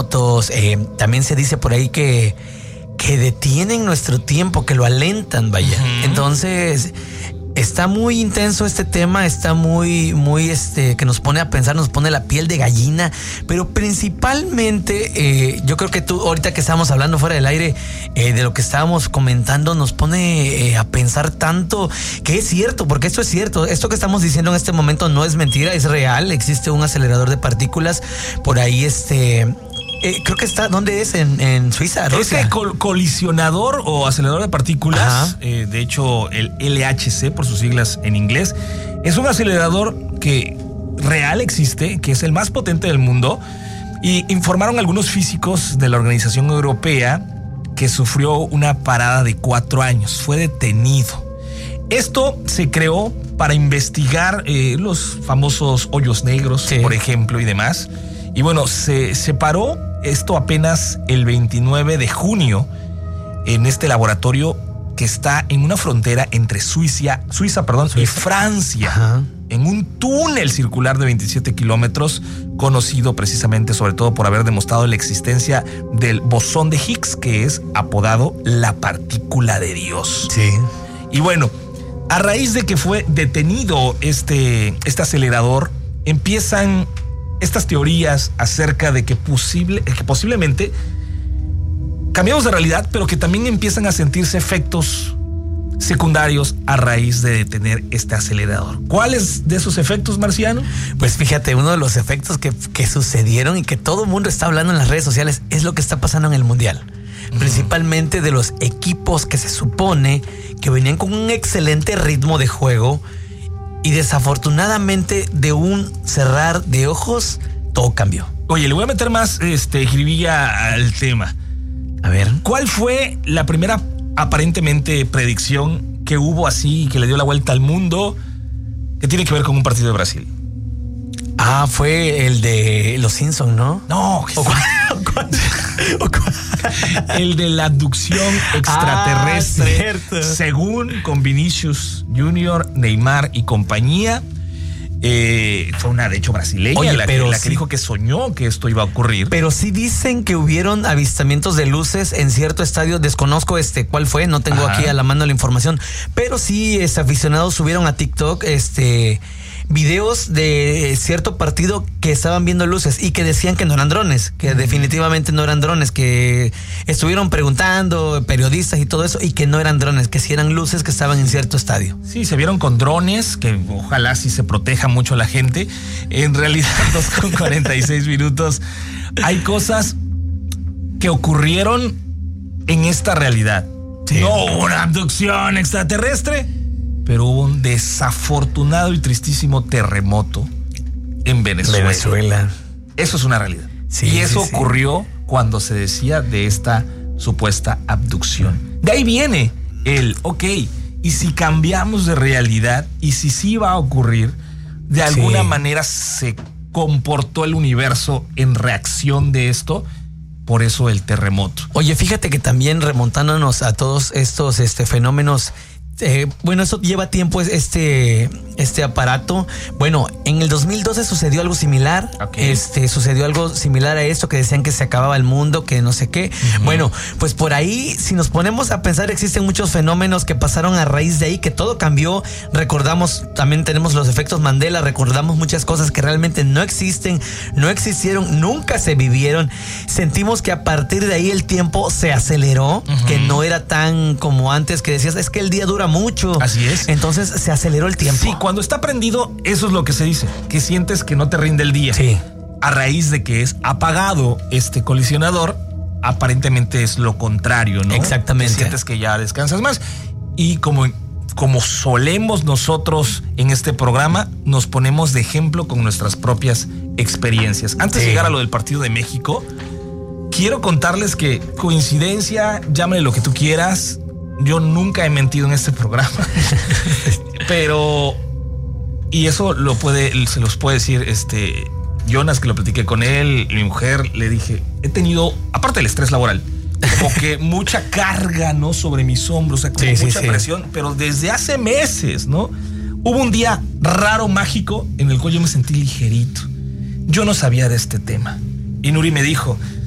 también se dice por ahí que detienen nuestro tiempo, que lo alentan, vaya. Entonces, está muy intenso este tema, está muy, que nos pone a pensar, nos pone la piel de gallina, pero principalmente, yo creo que tú, ahorita que estábamos hablando fuera del aire, de lo que estábamos comentando, nos pone a pensar tanto que es cierto, porque esto es cierto, esto que estamos diciendo en este momento no es mentira, es real, existe un acelerador de partículas, por ahí creo que está, ¿dónde es? En Suiza, Rusia. Ese colisionador o acelerador de partículas, de hecho el LHC por sus siglas en inglés, es un acelerador que real existe, que es el más potente del mundo, y informaron algunos físicos de la Organización Europea que sufrió una parada de 4 años, fue detenido. Esto se creó para investigar los famosos hoyos negros, por ejemplo, y demás. Y bueno, se paró esto apenas el 29 de junio en este laboratorio que está en una frontera entre Suiza y Francia, en un túnel circular de 27 kilómetros, conocido precisamente sobre todo por haber demostrado la existencia del bosón de Higgs, que es apodado la partícula de Dios. Sí. Y bueno, a raíz de que fue detenido este acelerador, empiezan estas teorías acerca de que posiblemente cambiamos de realidad, pero que también empiezan a sentirse efectos secundarios a raíz de detener este acelerador. ¿Cuáles de esos efectos, Marciano? Pues fíjate, uno de los efectos que sucedieron y que todo el mundo está hablando en las redes sociales es lo que está pasando en el Mundial. Principalmente de los equipos que se supone que venían con un excelente ritmo de juego, y desafortunadamente de un cerrar de ojos todo cambió. Oye, le voy a meter más jiribilla al tema. A ver. ¿Cuál fue la primera aparentemente predicción que hubo así, que le dio la vuelta al mundo, que tiene que ver con un partido de Brasil? Fue el de los Simpsons, ¿no? No. El de la abducción extraterrestre, según con Vinicius Junior, Neymar y compañía. Fue una, de hecho, brasileña. Oye, la que dijo que soñó que esto iba a ocurrir. Pero sí dicen que hubieron avistamientos de luces en cierto estadio. Desconozco cuál fue, no tengo aquí a la mano la información. Pero sí, aficionados subieron a TikTok videos de cierto partido que estaban viendo luces y que decían que no eran drones, que definitivamente no eran drones, que estuvieron preguntando periodistas y todo eso, y que no eran drones, que sí eran luces que estaban en cierto estadio. Sí, se vieron con drones, que ojalá sí se proteja mucho la gente. En realidad, 2:46 minutos. Hay cosas que ocurrieron en esta realidad. Sí. No una abducción extraterrestre, pero hubo un desafortunado y tristísimo terremoto en Venezuela. Eso es una realidad. Sí, y eso ocurrió cuando se decía de esta supuesta abducción. De ahí viene y si cambiamos de realidad, y si sí va a ocurrir, de alguna manera se comportó el universo en reacción de esto. Por eso el terremoto. Oye, fíjate que también remontándonos a todos estos fenómenos, bueno, eso lleva tiempo este aparato. Bueno, en el 2012 sucedió algo similar. Sucedió algo similar a esto, que decían que se acababa el mundo, que no sé qué. Bueno, pues por ahí, si nos ponemos a pensar, existen muchos fenómenos que pasaron a raíz de ahí, que todo cambió. Recordamos, también tenemos los efectos Mandela, recordamos muchas cosas que realmente no existen, no existieron, nunca se vivieron. Sentimos que a partir de ahí el tiempo se aceleró, que no era tan como antes, que decías, es que el día dura mucho. Así es. Entonces se aceleró el tiempo. Sí, cuando está prendido, eso es lo que se dice, que sientes que no te rinde el día. Sí. A raíz de que es apagado este colisionador, aparentemente es lo contrario, ¿no? Exactamente. Que sientes que ya descansas más. Y como solemos nosotros en este programa, nos ponemos de ejemplo con nuestras propias experiencias. Antes de llegar a lo del partido de México, quiero contarles que coincidencia, llámale lo que tú quieras, yo nunca he mentido en este programa. Pero, y eso se los puede decir Jonas, que lo platiqué con él, y mi mujer, le dije, he tenido, aparte del estrés laboral, como que mucha carga, ¿no? Sobre mis hombros, o sea, como mucha presión, pero desde hace meses, ¿no? Hubo un día raro, mágico, en el cual yo me sentí ligerito. Yo no sabía de este tema. Y Nuri me dijo,